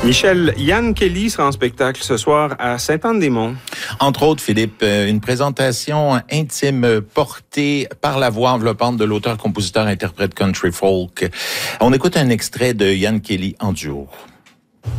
Michel, Yann Kelly sera en spectacle ce soir à Sainte-Anne-des-Monts. Entre autres, Philippe, une présentation intime portée par la voix enveloppante de l'auteur-compositeur-interprète country folk. On écoute un extrait de Yann Kelly en duo.